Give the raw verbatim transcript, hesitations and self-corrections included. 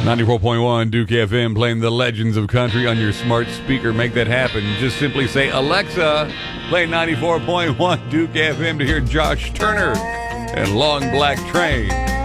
ninety-four point one Duke F M, playing the legends of country on your smart speaker. Make that happen. Just simply say, Alexa, play ninety-four point one Duke F M to hear Josh Turner and Long Black Train.